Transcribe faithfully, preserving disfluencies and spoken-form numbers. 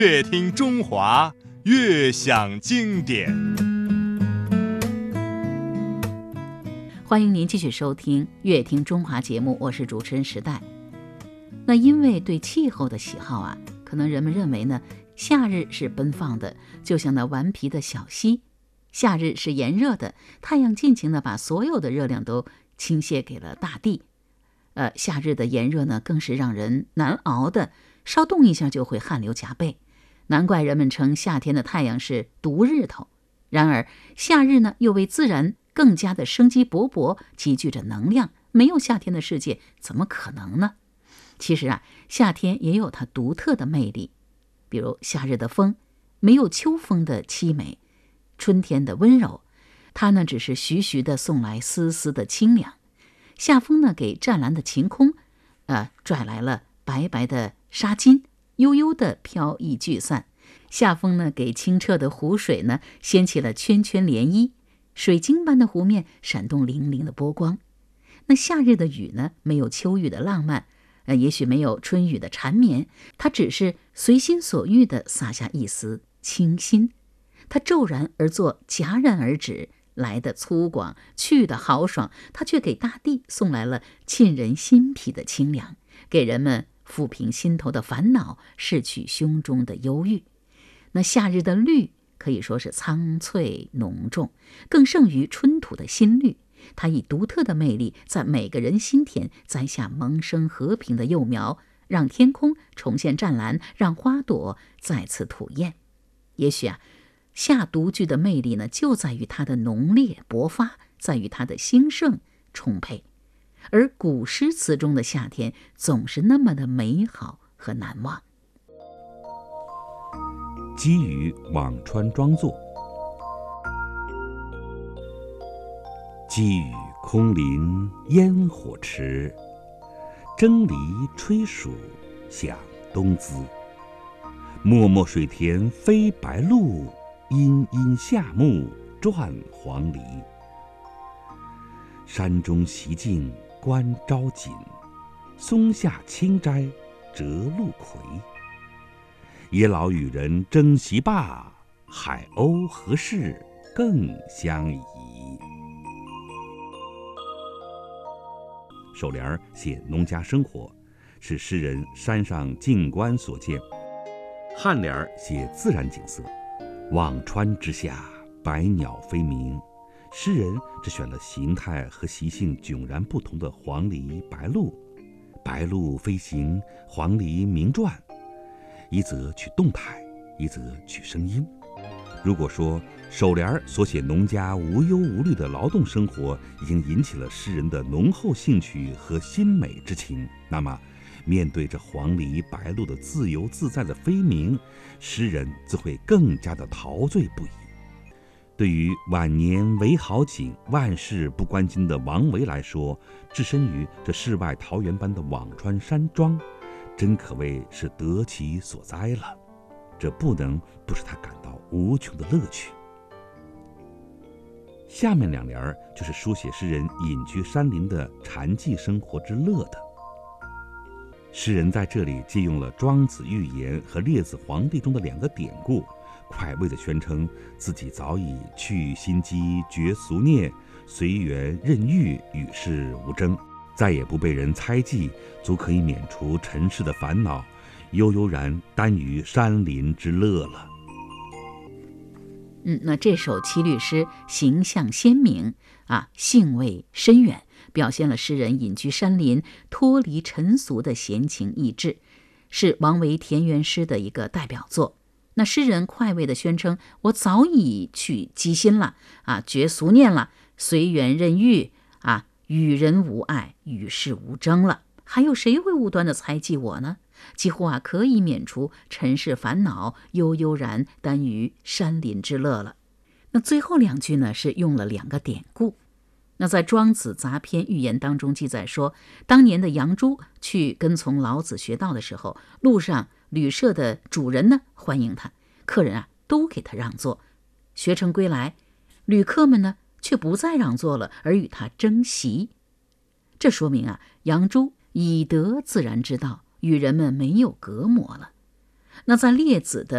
越听中华，越享经典。 欢迎您继续收听《乐听中华》节目，我是主持人时代。那因为对气候的喜好啊，可能人们认为呢，夏日是奔放的，就像那顽皮的小溪；夏日是炎热的，太阳尽情地把所有的热量都倾泻给了大地。呃，夏日的炎热呢，更是让人难熬的，稍动一下就会汗流浃背。难怪人们称夏天的太阳是毒日头。然而，夏日呢，又为自然更加的生机勃勃，集聚着能量。没有夏天的世界，怎么可能呢？其实啊，夏天也有它独特的魅力。比如夏日的风，没有秋风的凄美，春天的温柔，它呢只是徐徐地送来丝丝的清凉。夏风呢，给湛蓝的晴空，呃，拽来了白白的纱巾，悠悠地飘逸聚散。夏风呢，给清澈的湖水呢，掀起了圈圈涟漪，水晶般的湖面闪动粼粼的波光。那夏日的雨呢，没有秋雨的浪漫，呃，也许没有春雨的缠绵，它只是随心所欲地洒下一丝清新。它骤然而作，戛然而止，来的粗犷，去的豪爽，它却给大地送来了沁人心脾的清凉，给人们抚平心头的烦恼，拭去胸中的忧郁。那夏日的绿可以说是苍翠浓重，更胜于春土的新绿。它以独特的魅力，在每个人心田栽下萌生和平的幼苗，让天空重现湛蓝，让花朵再次吐艳。也许啊，夏独具的魅力呢，就在于它的浓烈勃发，在于它的兴盛充沛。而古诗词中的夏天，总是那么的美好和难忘。 基于辋川庄作。积雨空林烟火迟，蒸藜炊黍响东滋。漠漠水田飞白鹭，阴阴夏木转黄鹂。山中习静观朝锦，松下清斋折露葵。野老与人争席罢，海鸥何事更相宜。首联写农家生活，是诗人山上静观所见；颔联写自然景色，辋川之下，百鸟飞鸣。诗人只选了形态和习性迥然不同的黄鹂、白鹭，白鹭飞行，黄鹂鸣啭，一则取动态，一则取声音。如果说首联所写农家无忧无虑的劳动生活已经引起了诗人的浓厚兴趣和心美之情，那么面对着黄鹂白鹭的自由自在的飞鸣，诗人自会更加的陶醉不已。对于晚年唯好景，万事不关心的王维来说，置身于这世外桃源般的辋川山庄，真可谓是得其所哉了。这不能不使他感到无穷的乐趣。下面两联就是书写诗人隐居山林的禅寂生活之乐的。诗人在这里借用了庄子寓言和列子皇帝中的两个典故，快慰地宣称自己早已去心机，绝俗念，随缘任遇，与世无争，再也不被人猜忌，足可以免除尘世的烦恼，悠悠然耽于山林之乐了。 嗯，那这首七律诗形象鲜明啊，兴味深远，表现了诗人隐居山林、脱离尘俗的闲情逸致，是王维田园诗的一个代表作。那诗人快慰地宣称：“我早已去机心了啊，绝俗念了，随缘任遇啊，与人无爱，与世无争了。还有谁会无端地猜忌我呢？几乎啊可以免除尘世烦恼，悠悠然耽于山林之乐了。”那最后两句呢，是用了两个典故。那在《庄子杂篇寓言》当中记载说，当年的杨朱去跟从老子学道的时候，路上旅社的主人呢欢迎他，客人啊都给他让座。学成归来，旅客们呢却不再让座了，而与他争席。这说明啊，杨朱以德自然之道，与人们没有隔膜了。那在列子的